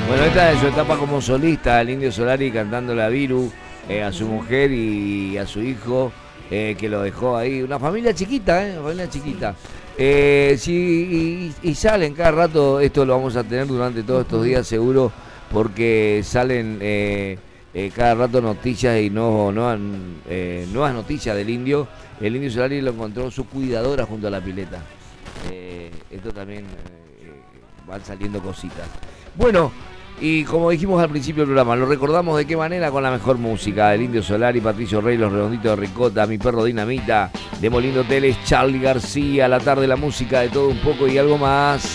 Bueno, esta es su etapa como solista, el Indio Solari cantándole a Viru, a su mujer y a su hijo, que lo dejó ahí. Una familia chiquita, una familia chiquita. Sí, y salen cada rato, esto lo vamos a tener durante todos estos días seguro, porque salen cada rato noticias y nuevas noticias del Indio. El Indio Solari lo encontró su cuidadora junto a la pileta. Esto también van saliendo cositas. Bueno, y como dijimos al principio del programa, lo recordamos de qué manera, con la mejor música. El Indio Solari, Patricio Rey, Los Redonditos de Ricota, Mi Perro Dinamita, Demoliendo Hoteles, Charly García, La Tarde, la música de todo un poco y algo más.